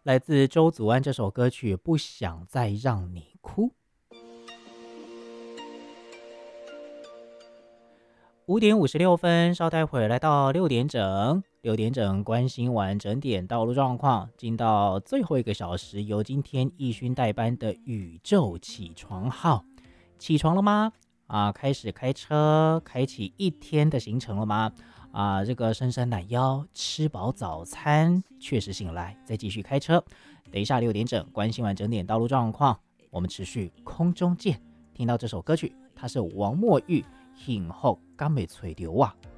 来自周祖安这首歌曲《不想再让你哭》。5点56分，稍待会儿来到6点整。6点整，关心完整点道路状况，进到最后一个小时，由今天义勋代班的宇宙起床号。起床了吗？开始开车，开启一天的行程了吗？这个伸伸懒腰，吃饱早餐，确实醒来，再继续开车。等一下6点整，关心完整点道路状况，我们持续空中见。听到这首歌曲，它是王墨玉幸福敢袂吹着我。